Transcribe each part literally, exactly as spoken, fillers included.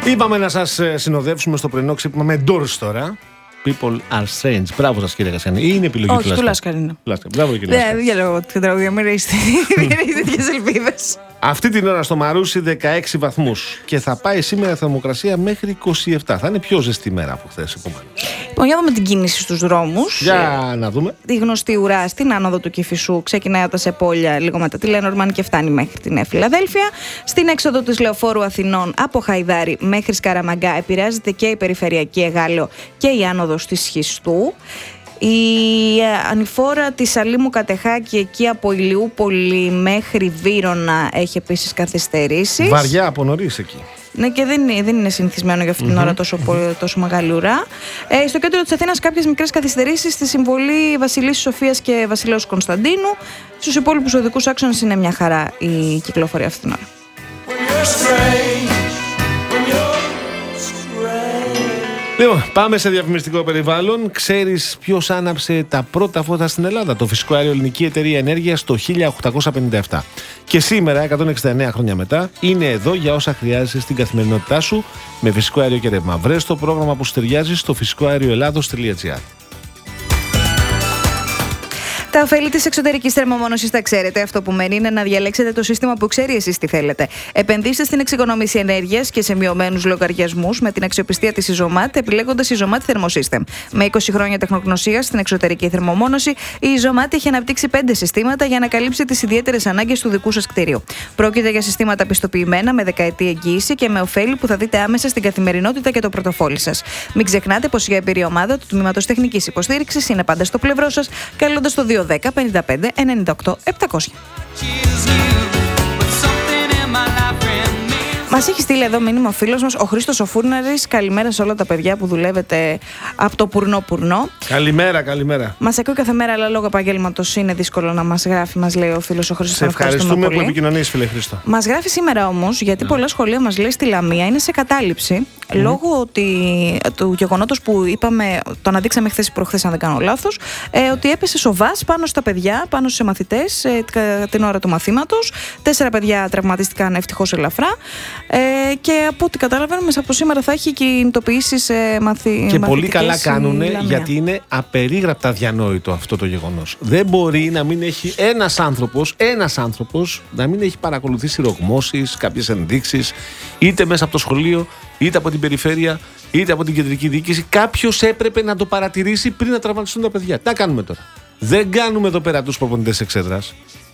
Είπαμε να σας συνοδεύσουμε στο πρωινό ξύπνημα με Doors τώρα. People are strange. Μπράβο σας, κύριε Κασιανή. Ή είναι επιλογή του Λάσκαρη? Μπράβο, κύριε Λάσκαρη. Δεν διαλέγω την τραγουδία, μην έχεις τέτοιες ελπίδες. Αυτή την ώρα στο Μαρούσι δεκαέξι βαθμούς και θα πάει σήμερα η θερμοκρασία μέχρι είκοσι επτά. Θα είναι πιο ζεστή μέρα από χθες, επομένως. Λοιπόν, για να δούμε την κίνηση στους δρόμους. Για να δούμε. Η γνωστή ουρά στην άνοδο του Κηφισού ξεκινάει από τα Σεπόλια λίγο μετά τη Λένορμαν και φτάνει μέχρι τη Νέα Φιλαδέλφια. Στην έξοδο της Λεωφόρου Αθηνών από Χαϊδάρη μέχρι Σκαραμαγκά επηρεάζεται και η περιφερειακή Εγάλεο και η άνοδος της Σχιστού. Η ανηφόρα της Αλήμου Κατεχάκη εκεί από Ηλιούπολη μέχρι Βύρωνα έχει επίσης καθυστερήσεις. Βαριά από νωρίς εκεί. Ναι, και δεν είναι, δεν είναι συνηθισμένο για αυτήν την mm-hmm. ώρα τόσο, τόσο μεγάλη ουρά. Ε, στο κέντρο της Αθήνας κάποιες μικρές καθυστερήσεις στη συμβολή Βασιλής Σοφίας και Βασιλέως Κωνσταντίνου. Στους υπόλοιπους οδικούς άξονες είναι μια χαρά η κυκλοφορία αυτήν την ώρα. Λοιπόν, πάμε σε διαφημιστικό περιβάλλον. Ξέρεις ποιος άναψε τα πρώτα φώτα στην Ελλάδα? Το Φυσικό Αέριο Ελληνική Εταιρεία Ενέργειας το χίλια οκτακόσια πενήντα επτά. Και σήμερα, εκατόν εξήντα εννέα χρόνια μετά, είναι εδώ για όσα χρειάζεσαι στην καθημερινότητά σου με φυσικό αέριο και ρεύμα. Βρες το πρόγραμμα που σου ταιριάζει στο φυσικό αέριο ελλάδος τελεία τζι άρ. Τα ωφέλη της εξωτερικής θερμομόνωσης τα ξέρετε. Αυτό που μένει είναι να διαλέξετε το σύστημα που ξέρει εσείς τι θέλετε. Επενδύστε στην εξοικονόμηση ενέργειας και σε μειωμένους λογαριασμούς με την αξιοπιστία της Ιζωμάτ, επιλέγοντας Ιζωμάτ Thermosystem. Με είκοσι χρόνια τεχνογνωσίας στην εξωτερική θερμομόνωση, η Ιζωμάτ έχει αναπτύξει πέντε συστήματα για να καλύψει τις ιδιαίτερες ανάγκες του δικού σας κτίριου. Πρόκειται για συστήματα πιστοποιημένα με δεκαετή εγγύηση και με ωφέλη που θα δείτε άμεσα στην καθημερινότητα και το πορτοφόλι σας. Μην ξεχνάτε πως η εμπειρή ομάδα του Τμήματος Τεχνικής Υποστήριξης είναι πάντα στο πλευρό σας, καλώντας το δύο δέκα πενήντα πέντε ενενήντα οκτώ επτακόσια. Μας έχει στείλει εδώ μήνυμα ο φίλος μας, ο Χρήστος ο Φούρναρης. Καλημέρα σε όλα τα παιδιά που δουλεύετε από το πουρνό πουρνό. Καλημέρα, καλημέρα. Μας ακούει κάθε μέρα, αλλά λόγω επαγγέλματος είναι δύσκολο να μας γράφει, μας λέει ο φίλος ο Χρήστος. Σε ευχαριστούμε που επικοινωνείς, φίλε Χρήστο. Μας γράφει σήμερα όμως, γιατί yeah. πολλά σχολεία μας λέει στη Λαμία είναι σε κατάληψη. Mm. Λόγω ότι, του γεγονότος που είπαμε, το αναδείξαμε χθες ή προχθές, αν δεν κάνω λάθος, ε, ότι έπεσε σοβάς πάνω στα παιδιά, πάνω στους μαθητές ε, την ώρα του μαθήματος. Τέσσερα παιδιά τραυματίστηκαν ευτυχώς ελαφρά. Ε, και από ό,τι καταλαβαίνουμε, από σήμερα θα έχει κινητοποιήσεις ε, μαθη... Και πολύ καλά κάνουν, γιατί είναι απερίγραπτα διανόητο αυτό το γεγονός. Δεν μπορεί να μην έχει ένας άνθρωπος, ένας άνθρωπος να μην έχει παρακολουθήσει ρογμώσεις, κάποιες ενδείξεις, είτε μέσα από το σχολείο, είτε από την περιφέρεια, είτε από την κεντρική διοίκηση. Κάποιος έπρεπε να το παρατηρήσει πριν να τραυματιστούν τα παιδιά. Τι κάνουμε τώρα? Δεν κάνουμε εδώ πέρα τους προπονητές εξέδρας.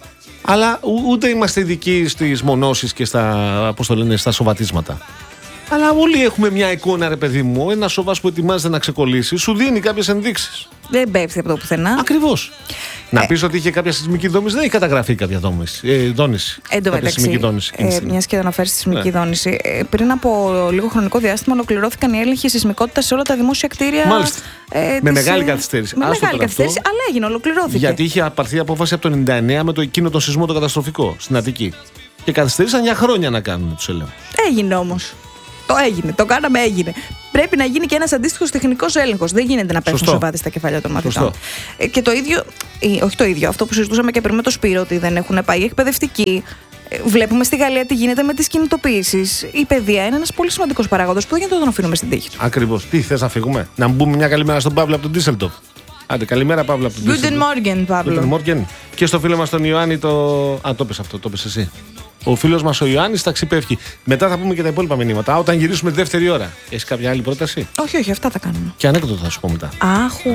Αλλά ούτε είμαστε ειδικοί στις μονώσεις και στα, πώς το λένε, στα σοβατίσματα. Αλλά όλοι έχουμε μια εικόνα, ρε παιδί μου. Ένα σοβάς που ετοιμάζεται να ξεκολλήσει σου δίνει κάποιες ενδείξεις. Δεν πέφτει από το πουθενά. Ακριβώς. Ε, να πεις ότι είχε κάποια σεισμική δόμηση, δεν έχει καταγραφεί κάποια δόμηση, ε, δόνηση. Εν τω μεταξύ, ε, μιας και αναφέρει στη σεισμική ναι. δόνηση, ε, πριν από λίγο χρονικό διάστημα ολοκληρώθηκαν οι έλεγχοι σεισμικότητας σε όλα τα δημόσια κτίρια. Μάλιστα. Ε, με της, μεγάλη καθυστέρηση. Με μεγάλη καθυστέρηση, αυτό, αλλά έγινε, ολοκληρώθηκε. Γιατί είχε πάρθει απόφαση από το ενενήντα εννέα με το εκείνο το σεισμό το καταστροφικό στην Αττική. Και καθυστέρησαν για χρόνια να κάνουν τους ελέγχους. Έγινε όμως. Το έγινε, το κάναμε, έγινε. Πρέπει να γίνει και ένας αντίστοιχος τεχνικός έλεγχος. Δεν γίνεται να πέφτουν σοβάτι στα κεφάλια των μαθητών. Ε, και το ίδιο, ε, όχι το ίδιο, αυτό που συζητούσαμε και πριν με το Σπύρο, ότι δεν έχουν πάει εκπαιδευτικοί. Ε, βλέπουμε στη Γαλλία τι γίνεται με τις κινητοποιήσεις. Η παιδεία είναι ένας πολύ σημαντικός παράγοντας που δεν γίνεται να τον αφήνουμε στην τύχη του. Ακριβώς. Τι θες να φύγουμε? Να μπούμε μια καλημέρα στον Παύλο από τον Ντίσσελντορφ. Άντε, καλημέρα Παύλο από τον Ντίσσελντορφ. Guten Morgen, Παύλο. Guten Morgen. Και στο φίλο μας τον Ιωάννη το. Α, το πες αυτό, το πες εσύ. Ο φίλος μας ο Ιωάννης ταξιπεύχει. Μετά θα πούμε και τα υπόλοιπα μηνύματα. Όταν γυρίσουμε τη δεύτερη ώρα. Έχεις κάποια άλλη πρόταση? Όχι, όχι, αυτά θα κάνουμε. Και ανέκδοτο θα σου πω μετά. Άχου.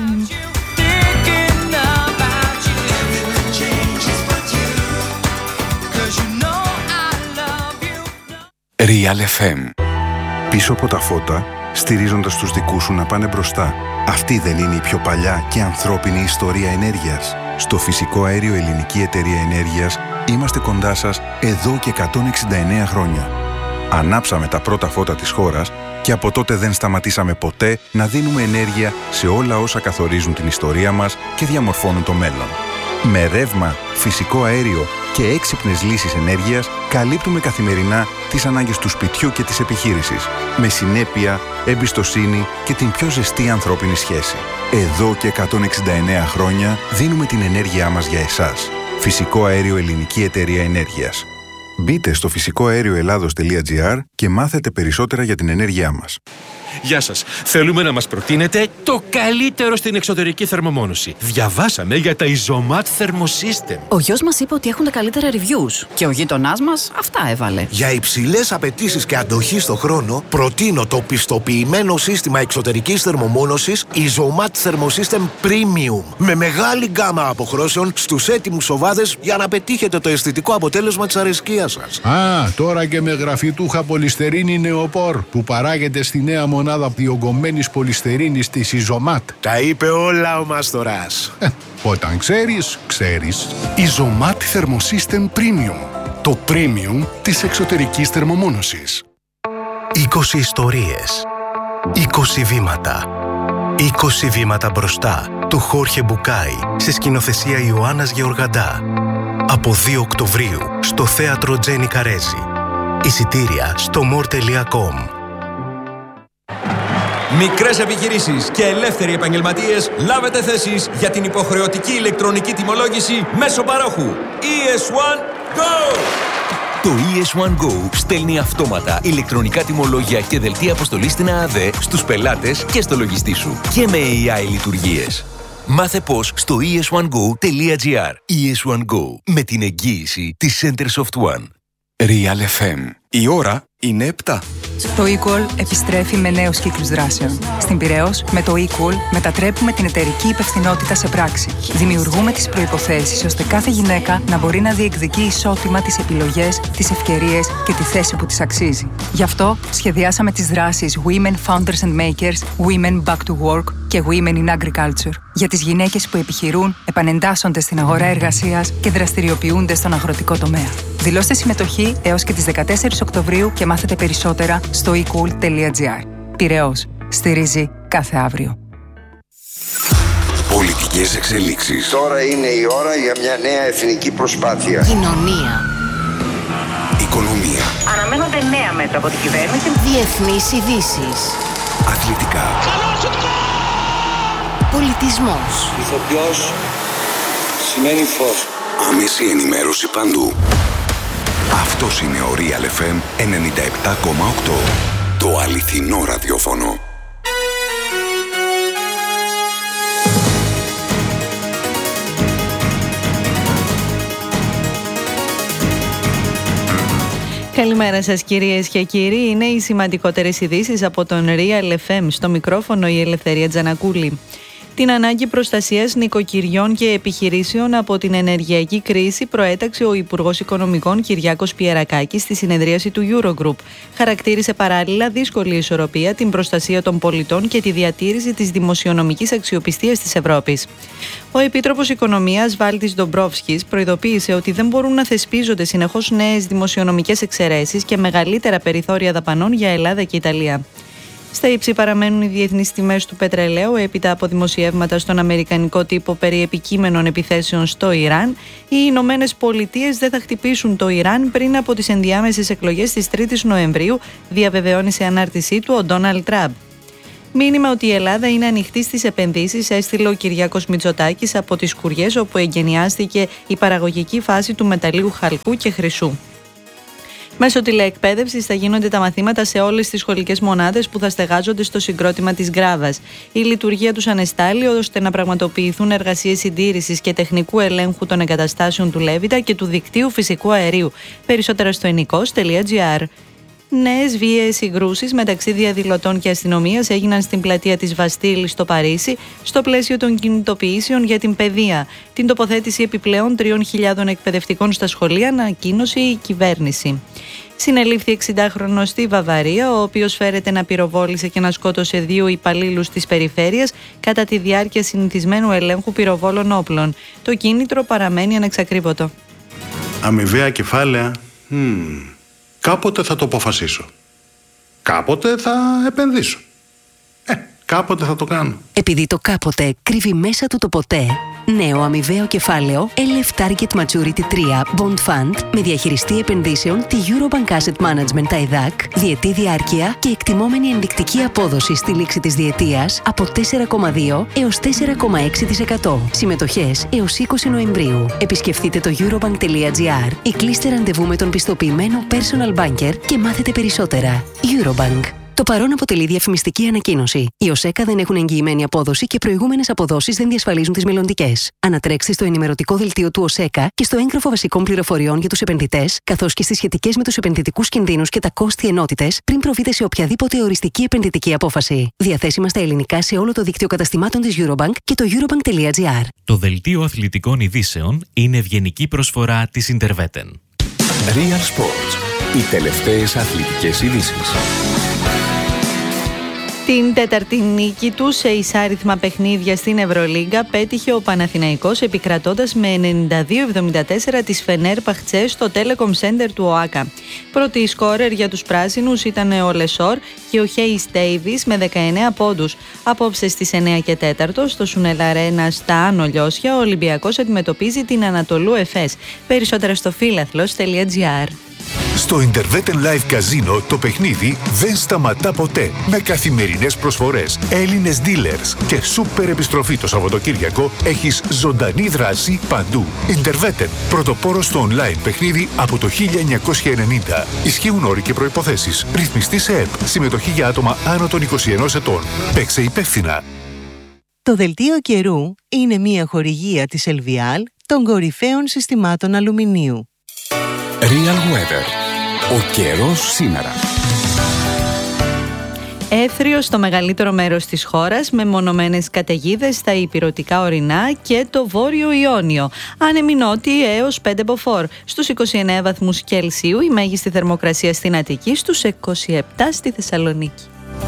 Real εφ εμ. Πίσω από τα φώτα, στηρίζοντας τους δικούς σου να πάνε μπροστά. Αυτή δεν είναι η πιο παλιά και ανθρώπινη ιστορία ενέργειας? Στο Φυσικό Αέριο Ελληνική Εταιρεία Ενέργειας είμαστε κοντά σας εδώ και εκατόν εξήντα εννέα χρόνια. Ανάψαμε τα πρώτα φώτα της χώρας και από τότε δεν σταματήσαμε ποτέ να δίνουμε ενέργεια σε όλα όσα καθορίζουν την ιστορία μας και διαμορφώνουν το μέλλον. Με ρεύμα, φυσικό αέριο και έξυπνες λύσεις ενέργειας καλύπτουμε καθημερινά τις ανάγκες του σπιτιού και της επιχείρησης, με συνέπεια, εμπιστοσύνη και την πιο ζεστή ανθρώπινη σχέση. Εδώ και εκατόν εξήντα εννέα χρόνια δίνουμε την ενέργειά μας για εσάς. Φυσικό Αέριο Ελληνική Εταιρεία Ενέργειας. Μπείτε στο φυσικό αέριο ελλάδος τελεία τζι άρ και μάθετε περισσότερα για την ενέργειά μας. Γεια σας. Θέλουμε να μας προτείνετε το καλύτερο στην εξωτερική θερμομόνωση. Διαβάσαμε για τα Isomat Thermosystem. Ο γιος μας είπε ότι έχουν τα καλύτερα reviews και ο γείτονάς μας αυτά έβαλε. Για υψηλές απαιτήσεις και αντοχή στο χρόνο, προτείνω το πιστοποιημένο σύστημα εξωτερικής θερμομόνωσης Isomat Thermosystem Premium. Με μεγάλη γκάμα αποχρώσεων στους έτοιμους οβάδες για να πετύχετε το αισθητικό αποτέλεσμα της αρεσκίας σας. Α, τώρα και με γραφιτούχα πολυστερίνη νεοπόρ που παράγεται στη νέα μονάδα διογκωμένης πολυστερίνης της Isomat. Τα είπε όλα ο Μάστορας. Ε, όταν ξέρεις, ξέρεις. Isomat Thermosystem Premium. Το premium της εξωτερικής θερμομόνωσης. είκοσι ιστορίες. είκοσι βήματα. είκοσι βήματα μπροστά του Χόρχε Μπουκάη σε σκηνοθεσία Ιωάννας Γεωργαντά. Από δύο Οκτωβρίου στο θέατρο Τζένι Καρέζη. Εισιτήρια στο more τελεία com. Μικρές επιχειρήσεις και ελεύθεροι επαγγελματίες, λάβετε θέσεις για την υποχρεωτική ηλεκτρονική τιμολόγηση μέσω παρόχου. ι ες ουάν Go! Το ι ες ουάν Go στέλνει αυτόματα ηλεκτρονικά τιμολόγια και δελτία αποστολής στην ΑΑΔΕ στους πελάτες και στο λογιστή σου. Και με έι άι λειτουργίες. Μάθε πώς στο ι ες ουάν γκο τελεία τζι άρ. ι ες ουάν Go, με την εγγύηση της Centersoft One. Real εφ εμ. Η ώρα είναι επτά. Το eCall επιστρέφει με νέους κύκλους δράσεων. Στην Πειραιώς, με το eCall μετατρέπουμε την εταιρική υπευθυνότητα σε πράξη. Δημιουργούμε τις προϋποθέσεις ώστε κάθε γυναίκα να μπορεί να διεκδικεί ισότιμα τις επιλογές, τις ευκαιρίες και τη θέση που της αξίζει. Γι' αυτό σχεδιάσαμε τις δράσεις Women Founders and Makers, Women Back to Work και Women in Agriculture για τις γυναίκες που επιχειρούν, επανεντάσσονται στην αγορά εργασίας και δραστηριοποιούνται στον αγροτικό τομέα. Δηλώστε συμμετοχή έως και τις δεκατέσσερις Οκτωβρίου και μάθετε περισσότερα στο e cool τελεία τζι άρ. Πειραιώς. Στηρίζει κάθε αύριο. Πολιτικές εξελίξεις. Τώρα είναι η ώρα για μια νέα εθνική προσπάθεια. Κοινωνία. Οικονομία. Αναμένονται νέα μέτρα από την κυβέρνηση. Διεθνείς ειδήσεις. Αθλητικά. Πολιτισμός. Ηθοποιός σημαίνει φως. Άμεση ενημέρωση παντού. Αυτός είναι ο Real εφ εμ ενενήντα επτά κόμμα οκτώ. Το αληθινό ραδιόφωνο. Καλημέρα σας κυρίες και κύριοι. Είναι οι σημαντικότερες ειδήσεις από τον Real εφ εμ. Στο μικρόφωνο η Ελευθερία Τζανακούλη. Την ανάγκη προστασίας νοικοκυριών και επιχειρήσεων από την ενεργειακή κρίση προέταξε ο Υπουργός Οικονομικών Κυριάκος Πιερακάκης στη συνεδρίαση του Eurogroup. Χαρακτήρισε παράλληλα δύσκολη ισορροπία την προστασία των πολιτών και τη διατήρηση της δημοσιονομικής αξιοπιστίας της Ευρώπης. Ο Επίτροπος Οικονομίας Βάλτης Ντομπρόφσκης προειδοποίησε ότι δεν μπορούν να θεσπίζονται συνεχώς νέες δημοσιονομικές εξαιρέσεις και μεγαλύτερα περιθώρια δαπανών για Ελλάδα και Ιταλία. Στα ύψη παραμένουν οι διεθνείς τιμές του πετρελαίου έπειτα από δημοσιεύματα στον αμερικανικό τύπο περί επικείμενων επιθέσεων στο Ιράν. Οι Ηνωμένες Πολιτείες δεν θα χτυπήσουν το Ιράν πριν από τις ενδιάμεσες εκλογές της τρίτης Νοεμβρίου, διαβεβαιώνει σε ανάρτησή του ο Ντόναλντ Τραμπ. Μήνυμα ότι η Ελλάδα είναι ανοιχτή στις επενδύσεις έστειλε ο Κυριάκος Μητσοτάκης από τις Κουριές, όπου εγκαινιάστηκε η παραγωγική φάση του μεταλλίου χαλκού και χρυσού. Μέσω τηλεεκπαίδευσης θα γίνονται τα μαθήματα σε όλες τις σχολικές μονάδες που θα στεγάζονται στο συγκρότημα της Γκράβας. Η λειτουργία τους ανεστάλλει ώστε να πραγματοποιηθούν εργασίες συντήρησης και τεχνικού ελέγχου των εγκαταστάσεων του Λέβητα και του δικτύου φυσικού αερίου. Περισσότερα στο ενικός τελεία τζι άρ. Νέες βίαιες συγκρούσεις μεταξύ διαδηλωτών και αστυνομίας έγιναν στην πλατεία της Βαστίλ στο Παρίσι, στο πλαίσιο των κινητοποιήσεων για την παιδεία. Την τοποθέτηση επιπλέον τριών χιλιάδων εκπαιδευτικών στα σχολεία ανακοίνωσε η κυβέρνηση. Συνελήφθη εξηντάχρονος στη Βαβαρία, ο οποίος φέρεται να πυροβόλησε και να σκότωσε δύο υπαλλήλους της περιφέρειας κατά τη διάρκεια συνηθισμένου ελέγχου πυροβόλων όπλων. Το κίνητρο παραμένει ανεξακρίβωτο. Αμοιβαία κεφάλαια. Hmm. Κάποτε θα το αποφασίσω. Κάποτε θα επενδύσω. Ε, Κάποτε θα το κάνω. Επειδή το κάποτε κρύβει μέσα του το ποτέ, νέο αμοιβαίο κεφάλαιο ελ εφ Target Maturity τρία Bond Fund με διαχειριστή επενδύσεων τη Eurobank Asset Management τα ΕΔΑΚ, διετή διάρκεια και εκτιμόμενη ενδεικτική απόδοση στη λήξη της διετίας από τέσσερα κόμμα δύο έως τέσσερα κόμμα έξι τοις εκατό. Συμμετοχές έως είκοσι Νοεμβρίου. Επισκεφτείτε το eurobank τελεία gr ή κλείστε ραντεβού με τον πιστοποιημένο personal banker και μάθετε περισσότερα. Eurobank. Το παρόν αποτελεί διαφημιστική ανακοίνωση. Οι ΟΣΕΚΑ δεν έχουν εγγυημένη απόδοση και προηγούμενες αποδόσεις δεν διασφαλίζουν τις μελλοντικές. Ανατρέξτε στο ενημερωτικό δελτίο του ΟΣΕΚΑ και στο έγγραφο βασικών πληροφοριών για τους επενδυτές, καθώς και στις σχετικές με τους επενδυτικούς κινδύνους και τα κόστη ενότητες, πριν προβείτε σε οποιαδήποτε οριστική επενδυτική απόφαση. Διαθέσιμα στα ελληνικά σε όλο το δίκτυο καταστημάτων της Eurobank και το eurobank τελεία gr. Το δελτίο αθλητικών ειδήσεων είναι ευγενική προσφορά της Interveten. Real Sports. Οι τελευταίες αθλητικές ειδήσεις. Την τέταρτη νίκη του σε εισάριθμα παιχνίδια στην Ευρωλίγκα πέτυχε ο Παναθηναϊκός επικρατώντας με ενενήντα δύο εβδομήντα τέσσερα της Φενέρ Παχτσέ στο Telecom Center του ΟΑΚΑ. Πρώτη σκόρερ για τους πράσινους ήταν ο Λεσόρ και ο Χέις Ντέιβις με δεκαεννέα πόντους. Απόψε στις εννέα και τέσσερα στο Σουνέλ Αρένα στα Άνω Λιώσια, ο Ολυμπιακός αντιμετωπίζει την Ανατολού Εφές. Περισσότερα στο φίλαθλος τελεία gr. Στο Interveten Live Casino το παιχνίδι δεν σταματά ποτέ. Με καθημερινές προσφορές, Έλληνες dealers και σούπερ επιστροφή το Σαββατοκύριακο έχεις ζωντανή δράση παντού. Interveten, πρωτοπόρος στο online παιχνίδι από το χίλια εννιακόσια ενενήντα. Ισχύουν όροι και προϋποθέσεις. Ρυθμιστή σε ΕΠ. Συμμετοχή για άτομα άνω των είκοσι ενός ετών. Παίξε υπεύθυνα. Το δελτίο καιρού είναι μια χορηγία της Ελβιάλ των κορυφαίων συστημάτων αλουμινίου. Real Weather. Ο καιρός σήμερα. Έθριο στο μεγαλύτερο μέρος της χώρας με μονομένες καταιγίδες στα ηπειρωτικά ορεινά και το βόρειο Ιόνιο. Άνεμοι νότιοι έως πέντε μποφόρ. Στους είκοσι εννέα βαθμούς Κελσίου η μέγιστη θερμοκρασία στην Αττική, στους είκοσι επτά στη Θεσσαλονίκη.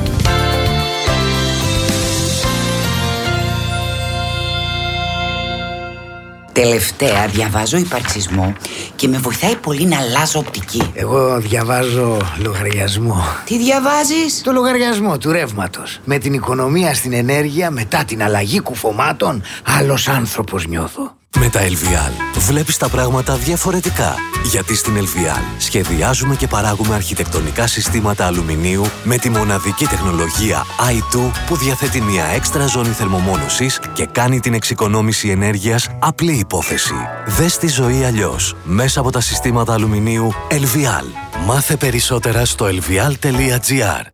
Τελευταία διαβάζω υπαρξισμό και με βοηθάει πολύ να αλλάζω οπτική. Εγώ διαβάζω λογαριασμό. Τι διαβάζεις? Το λογαριασμό του ρεύματος. Με την οικονομία στην ενέργεια μετά την αλλαγή κουφωμάτων, άλλος άνθρωπος νιώθω. Με τα ελ βι ελ βλέπεις τα πράγματα διαφορετικά. Γιατί στην ελ βι ελ σχεδιάζουμε και παράγουμε αρχιτεκτονικά συστήματα αλουμινίου με τη μοναδική τεχνολογία άι δύο που διαθέτει μια έξτρα ζώνη θερμομόνωσης και κάνει την εξοικονόμηση ενέργειας απλή υπόθεση. Δες τη ζωή αλλιώς μέσα από τα συστήματα αλουμινίου ελ βι ελ. Μάθε περισσότερα στο ελ βι ελ τελεία τζι αρ.